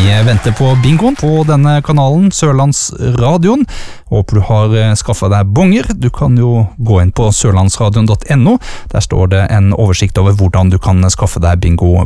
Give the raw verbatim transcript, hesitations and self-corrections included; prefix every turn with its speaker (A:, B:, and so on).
A: venter på bingoen på denne kanalen, Sørlandsradioen. Håper du har skaffet deg bonger. Du kan jo gå inn på sørlandsradion punktum no. Der står det en oversikt over hvordan du kan skaffe deg bingo